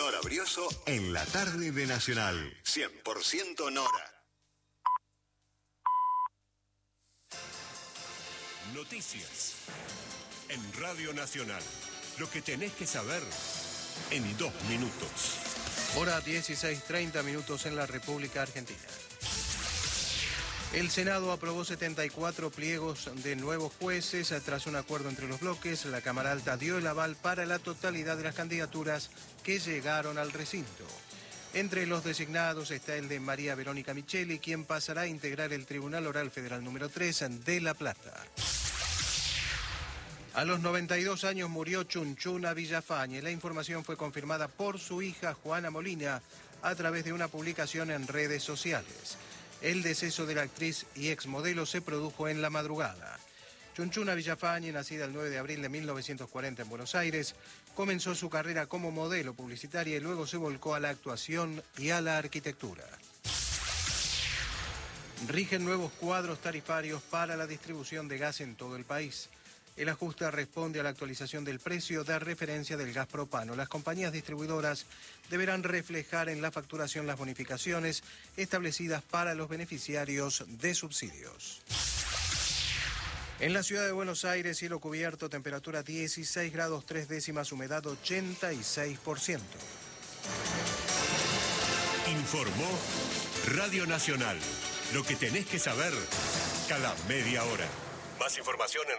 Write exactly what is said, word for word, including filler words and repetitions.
Nora Brioso en la tarde de Nacional. cien por ciento Nora. Noticias en Radio Nacional. Lo que tenés que saber en dos minutos. Hora dieciséis treinta minutos en la República Argentina. El Senado aprobó setenta y cuatro pliegos de nuevos jueces. Tras un acuerdo entre los bloques, la Cámara Alta dio el aval para la totalidad de las candidaturas que llegaron al recinto. Entre los designados está el de María Verónica Micheli, quien pasará a integrar el Tribunal Oral Federal número tres de La Plata. A los noventa y dos años murió Chunchuna Villafañe. La información fue confirmada por su hija Juana Molina a través de una publicación en redes sociales. El deceso de la actriz y exmodelo se produjo en la madrugada. Chunchuna Villafañe, nacida el nueve de abril de mil novecientos cuarenta en Buenos Aires, comenzó su carrera como modelo publicitaria y luego se volcó a la actuación y a la arquitectura. Rigen nuevos cuadros tarifarios para la distribución de gas en todo el país. El ajuste responde a la actualización del precio de referencia del gas propano. Las compañías distribuidoras deberán reflejar en la facturación las bonificaciones establecidas para los beneficiarios de subsidios. En la ciudad de Buenos Aires, cielo cubierto, temperatura dieciséis grados tres décimas, humedad ochenta y seis por ciento. Informó Radio Nacional. Lo que tenés que saber cada media hora. Más información en